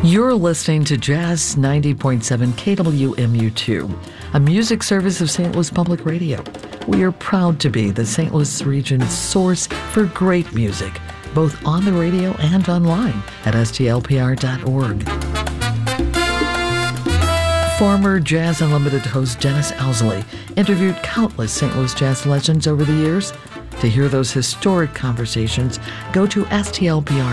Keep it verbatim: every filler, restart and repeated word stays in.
You're listening to Jazz ninety point seven K W M U two, a music service of Saint Louis Public Radio. We are proud to be the Saint Louis region's source for great music, both on the radio and online at S T L P R dot org. Former Jazz Unlimited host Dennis Owsley interviewed countless Saint Louis jazz legends over the years. To hear those historic conversations, go to S T L P R